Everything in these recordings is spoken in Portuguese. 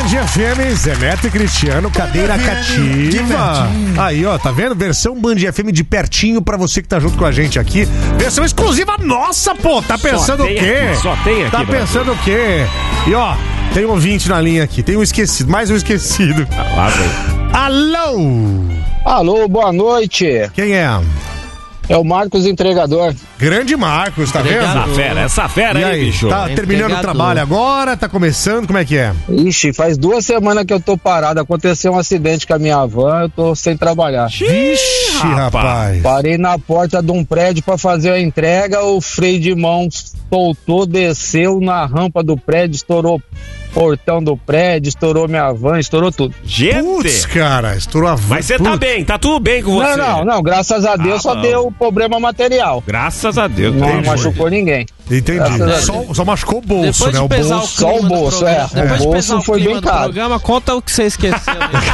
Band FM, Zé Neto e Cristiano, cadeira cativa. Aí, ó, tá vendo? Versão Band FM de pertinho pra você que tá junto com a gente aqui. Versão exclusiva nossa, pô. Tá pensando o quê? Só tem aqui. Tá pensando o quê? E ó, tem um ouvinte na linha aqui. Tem um esquecido, mais um esquecido. Lá vem. Alô? Alô, boa noite. Quem é? É o Marcos Entregador. Grande Marcos, tá vendo? Essa fera E aí, aí, bicho. tá terminando o trabalho agora? Tá começando? Como é que é? Ixi, faz 2 semanas que eu tô parado. Aconteceu um acidente com a minha van, eu tô sem trabalhar. Vixe, rapaz. Parei na porta de um prédio pra fazer a entrega, o freio de mão soltou, desceu na rampa do prédio, estourou o portão do prédio, estourou minha van, estourou tudo. Putz, cara, estourou a van. Mas você tá bem, tá tudo bem com você. Não, graças a Deus só deu problema material. Graças a Deus. Não machucou ninguém. Entendi. Só machucou o bolso, Depois né? de O pesar bolso. Só o bolso, Depois o de pesar bolso o foi clima bem do caro. programa, conta o que você esqueceu.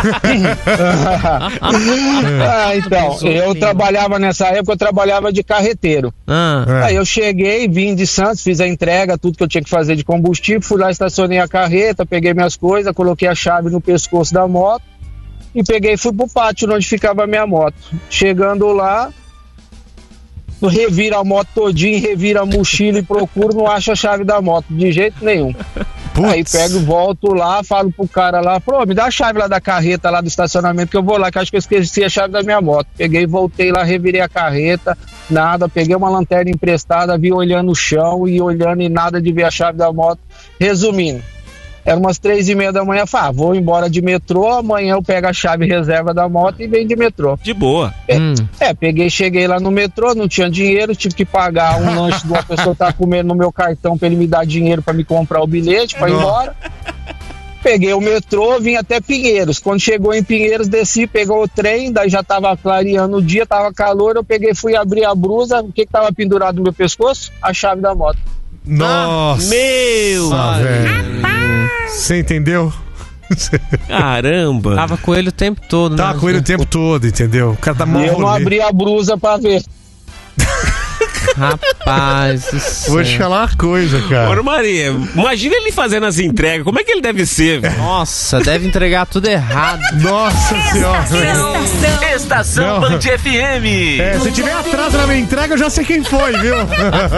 Então, eu trabalhava nessa época, eu trabalhava de carreteiro. Aí eu cheguei, vim de Santos, fiz a entrega, tudo que eu tinha que fazer de combustível, fui lá, estacionei a carreta, peguei minhas coisas, coloquei a chave no pescoço da moto e peguei e fui pro pátio onde ficava a minha moto. Chegando lá, revira a moto todinha, revira a mochila e procuro, não acho a chave da moto, de jeito nenhum. Putz. Aí pego, volto lá, falo pro cara lá, me dá a chave lá da carreta, lá do estacionamento, que eu vou lá, que acho que eu esqueci a chave da minha moto. Peguei, voltei lá, revirei a carreta, nada, peguei uma lanterna emprestada, vi olhando o chão e olhando e nada de ver a chave da moto. Resumindo, era umas 3:30 da manhã, falei, vou embora de metrô, amanhã eu pego a chave reserva da moto e venho de metrô. De boa. Peguei, cheguei lá no metrô, não tinha dinheiro, tive que pagar um lanche de uma pessoa que tava comendo no meu cartão pra ele me dar dinheiro pra me comprar o bilhete pra ir embora. Peguei o metrô, vim até Pinheiros. Quando chegou em Pinheiros, desci, pegou o trem, daí já tava clareando o dia, tava calor, eu peguei, fui abrir a blusa, o que tava pendurado no meu pescoço? A chave da moto. Nossa, meu velho. Você entendeu? Caramba. Tava com ele o tempo todo, Tava com ele o tempo todo, entendeu? O cara tá mal. E eu não abri a blusa pra ver. Rapaz, Vou te falar uma coisa, cara. Ô, Maria, imagina ele fazendo as entregas. Como é que ele deve ser, velho? nossa, deve entregar tudo errado. Nossa senhora. Estação Não. Band FM. Se tiver atraso na minha entrega, eu já sei quem foi, viu?